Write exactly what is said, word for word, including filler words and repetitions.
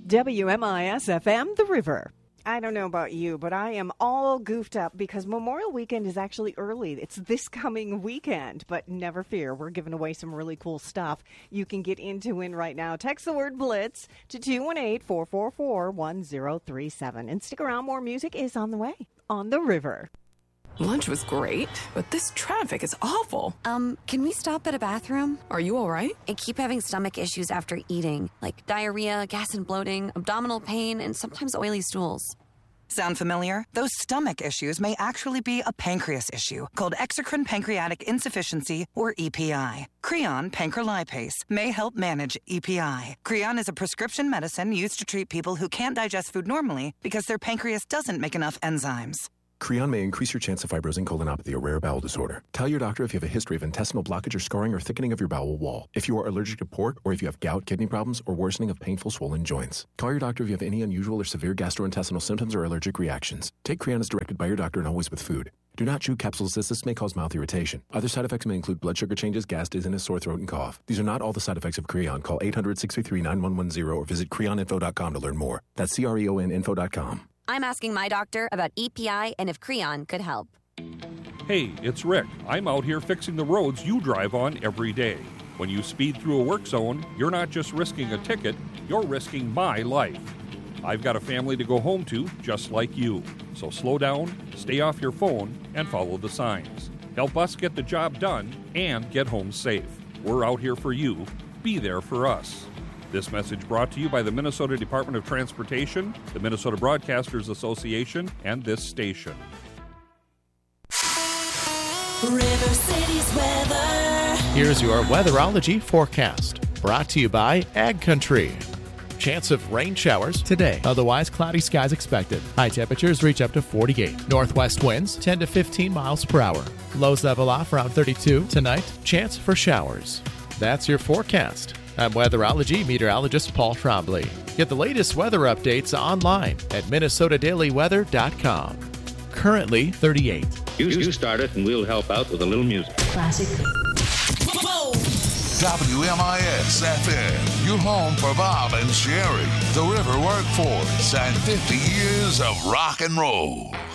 W M I S F M, The River. I don't know about you, but I am all goofed up because Memorial Weekend is actually early. It's this coming weekend, but never fear. We're giving away some really cool stuff you can get into in right now. Text the word BLITZ to two one eight, four four four, one zero three seven. And stick around, more music is on the way on The River. Lunch was great, but this traffic is awful. Um, can we stop at a bathroom? Are you all right? I keep having stomach issues after eating, like diarrhea, gas and bloating, abdominal pain, and sometimes oily stools. Sound familiar? Those stomach issues may actually be a pancreas issue called exocrine pancreatic insufficiency, or E P I. Creon pancrelipase may help manage E P I. Creon is a prescription medicine used to treat people who can't digest food normally because their pancreas doesn't make enough enzymes. Creon may increase your chance of fibrosing colonopathy, a rare bowel disorder. Tell your doctor if you have a history of intestinal blockage or scarring or thickening of your bowel wall, if you are allergic to pork, or if you have gout, kidney problems, or worsening of painful swollen joints. Call your doctor if you have any unusual or severe gastrointestinal symptoms or allergic reactions. Take Creon as directed by your doctor and always with food. Do not chew capsules as this may cause mouth irritation. Other side effects may include blood sugar changes, gas, dizziness, sore throat, and cough. These are not all the side effects of Creon. Call eight hundred, six three three, nine one one zero or visit creon info dot com to learn more. That's C R E O N info dot com. I'm asking my doctor about E P I and if Creon could help. Hey, it's Rick. I'm out here fixing the roads you drive on every day. When you speed through a work zone, you're not just risking a ticket, you're risking my life. I've got a family to go home to, just like you. So slow down, stay off your phone, and follow the signs. Help us get the job done and get home safe. We're out here for you. Be there for us. This message brought to you by the Minnesota Department of Transportation, the Minnesota Broadcasters Association, and this station. River City's weather. Here's your weatherology forecast, brought to you by Ag Country. Chance of rain showers today. Otherwise, cloudy skies expected. High temperatures reach up to forty-eight. Northwest winds ten to fifteen miles per hour. Lows level off around thirty-two. Tonight, chance for showers. That's your forecast. I'm weatherology meteorologist Paul Trombley. Get the latest weather updates online at minnesota daily weather dot com. Currently thirty-eight. You, you start it and we'll help out with a little music. Classic. W M I S F M, your home for Bob and Sherry, the River Workforce, and fifty years of rock and roll.